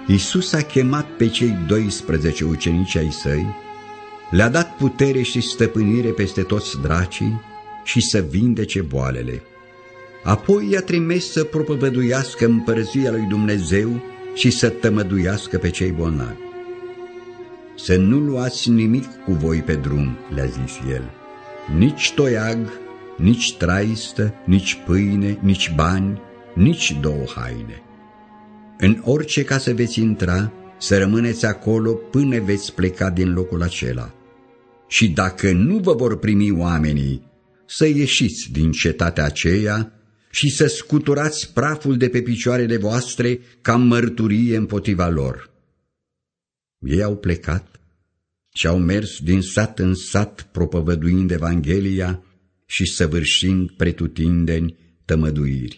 Iisus a chemat pe cei 12 ucenici ai săi, le-a dat putere și stăpânire peste toți dracii și să vindece boalele. Apoi i-a trimis să propovăduiască împărăția lui Dumnezeu și să tămăduiască pe cei bolnavi. Să nu luați nimic cu voi pe drum, le-a zis el, nici toiag, nici traistă, nici pâine, nici bani, nici 2 haine. În orice casă veți intra, să rămâneți acolo până veți pleca din locul acela. Și dacă nu vă vor primi oamenii, să ieșiți din cetatea aceea și să scuturați praful de pe picioarele voastre ca mărturie împotriva lor. Ei au plecat și au mers din sat în sat propovăduind Evanghelia și săvârșind pretutindeni tămăduiri.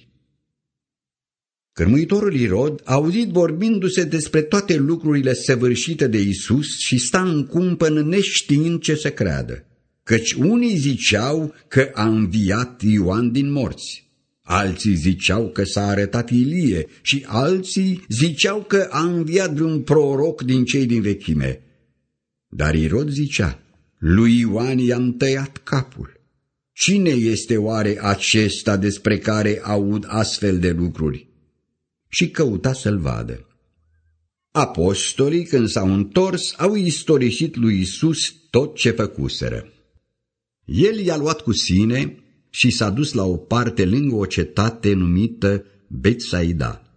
Cârmuitorul Irod a auzit vorbindu-se despre toate lucrurile săvârșite de Iisus și sta în cumpănă neștiind ce să creadă, căci unii ziceau că a înviat Ioan din morți, alții ziceau că s-a arătat Ilie și alții ziceau că a înviat vreun proroc din cei din vechime. Dar Irod zicea, lui Ioan i-am tăiat capul. Cine este oare acesta despre care aud astfel de lucruri? Și căuta să-l vadă. Apostolii, când s-au întors, au istorisit lui Iisus tot ce făcuseră. El i-a luat cu sine și s-a dus la o parte lângă o cetate numită Betsaida.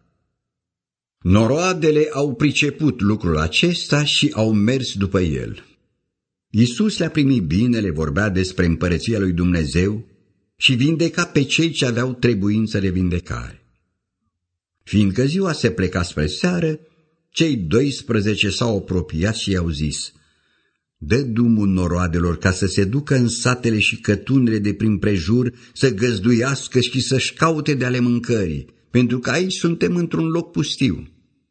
Noroadele au priceput lucrul acesta și au mers după el. Iisus le-a primit bine, le vorbea despre împărăția lui Dumnezeu și vindeca pe cei ce aveau trebuință de vindecare. Fiindcă ziua se pleca spre seară, cei 12 s-au apropiat și i-au zis, dă drumul noroadelor ca să se ducă în satele și cătunele de prin prejur, să găzduiască și să-și caute de ale mâncării, pentru că aici suntem într-un loc pustiu.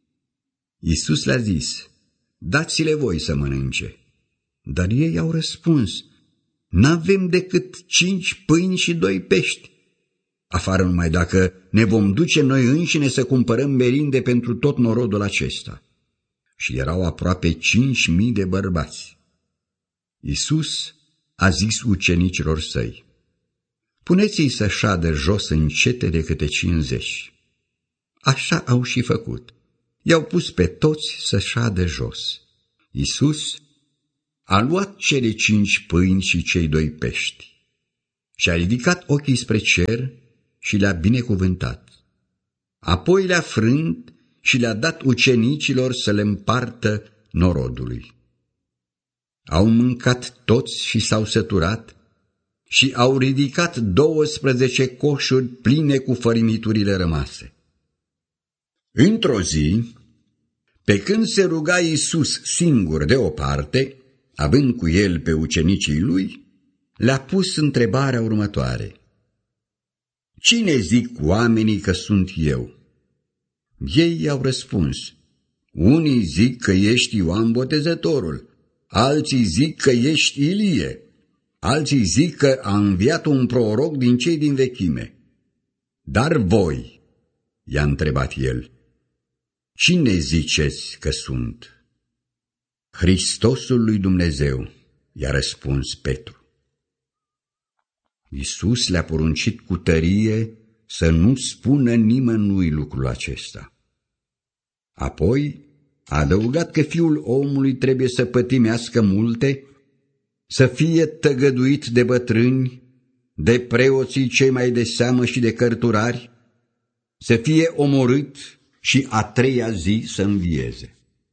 Iisus le-a zis, dați-le voi să mănânce. Dar ei au răspuns, n-avem decât 5 pâini și 2 pești. Afară numai dacă ne vom duce noi înșine să cumpărăm merinde pentru tot norodul acesta. Și erau aproape 5.000 de bărbați. Iisus a zis ucenicilor săi, puneți-i să șadă jos în cete de câte 50. Așa au și făcut. I-au pus pe toți să șadă jos. Iisus a luat cele 5 pâini și cei 2 pești și a ridicat ochii spre cer și le-a binecuvântat. Apoi le-a frânt și le-a dat ucenicilor să le împartă norodului. Au mâncat toți și s-au săturat și au ridicat 12 coșuri pline cu fărimiturile rămase. Într-o zi, pe când se ruga Iisus singur deoparte, având cu el pe ucenicii lui, le-a pus întrebarea următoare. Cine zic oamenii că sunt eu? Ei i-au răspuns, unii zic că ești Ioan Botezătorul, alții zic că ești Ilie, alții zic că a înviat un proroc din cei din vechime. Dar voi, i-a întrebat el, cine ziceți că sunt? Hristosul lui Dumnezeu, i-a răspuns Petru. Iisus le-a poruncit cu tărie să nu spună nimănui lucrul acesta. Apoi a adăugat că Fiul omului trebuie să pătimească multe, să fie tăgăduit de bătrâni, de preoții cei mai de seamă și de cărturari, să fie omorât și a 3-a zi să învieze.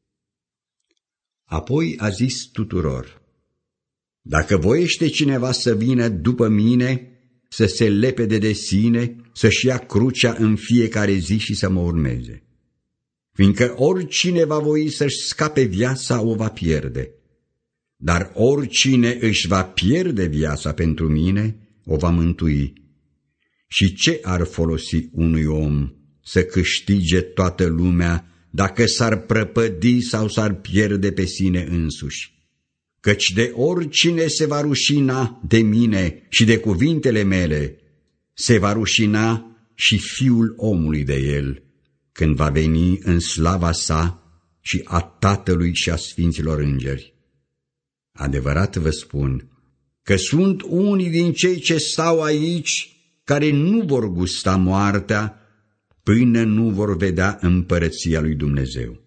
Apoi a zis tuturor, dacă voiește cineva să vină după mine, să se lepede de sine, să-și ia crucea în fiecare zi și să mă urmeze. Fiindcă oricine va voi să-și scape viața, o va pierde. Dar oricine își va pierde viața pentru mine, o va mântui. Și ce ar folosi unui om să câștige toată lumea dacă s-ar prăpădi sau s-ar pierde pe sine însuși? Căci de oricine se va rușina de mine și de cuvintele mele, se va rușina și Fiul omului de el, când va veni în slava sa și a Tatălui și a Sfinților Îngeri. Adevărat vă spun că sunt unii din cei ce stau aici care nu vor gusta moartea până nu vor vedea împărăția lui Dumnezeu.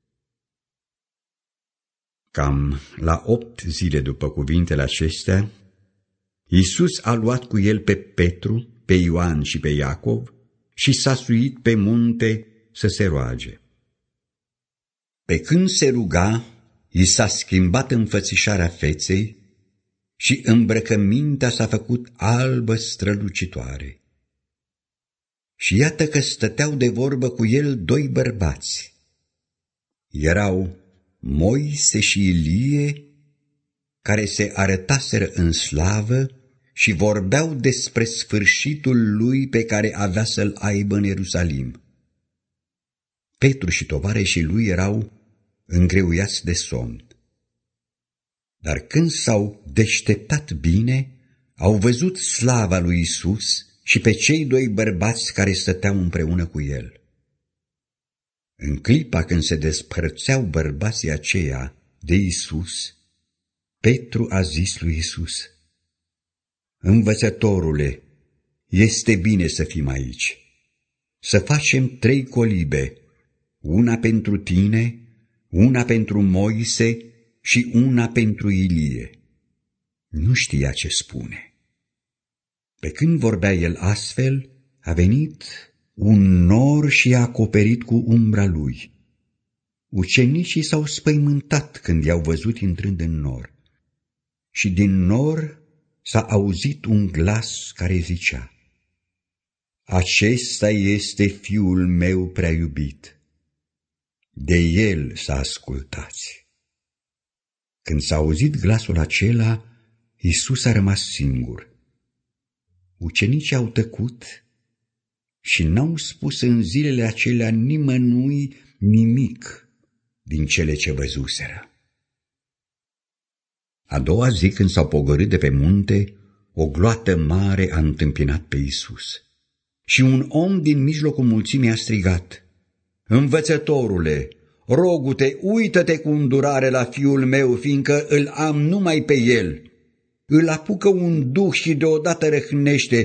Cam la 8 zile după cuvintele acestea, Iisus a luat cu el pe Petru, pe Ioan și pe Iacov și s-a suit pe munte să se roage. Pe când se ruga, i s-a schimbat înfățișarea feței și îmbrăcămintea s-a făcut albă strălucitoare. Și iată că stăteau de vorbă cu el 2 bărbați. Erau Moise și Ilie, care se arătaseră în slavă și vorbeau despre sfârșitul lui pe care avea să-l aibă în Ierusalim. Petru și tovarășii lui erau îngreuiați de somn. Dar când s-au deșteptat bine, au văzut slava lui Iisus și pe cei 2 bărbați care stăteau împreună cu el. În clipa când se despărțeau bărbații aceia de Iisus, Petru a zis lui Iisus: Învățătorule, este bine să fim aici. Să facem 3 colibe, una pentru tine, una pentru Moise și una pentru Ilie. Nu știa ce spune. Pe când vorbea el astfel, a venit un nor și i-a acoperit cu umbra lui. Ucenicii s-au spăimântat când i-au văzut intrând în nor. Și din nor s-a auzit un glas care zicea: Acesta este Fiul meu prea iubit. De el să ascultați. Când s-a auzit glasul acela, Iisus a rămas singur. Ucenicii au tăcut și n-au spus în zilele acelea nimănui nimic din cele ce văzuseră. A doua zi, când s-au pogorât de pe munte, o gloată mare a întâmpinat pe Iisus. Și un om din mijlocul mulțimii a strigat: Învățătorule, rogu-te, uită-te cu îndurare la fiul meu, fiindcă îl am numai pe el. Îl apucă un duh și deodată răhnește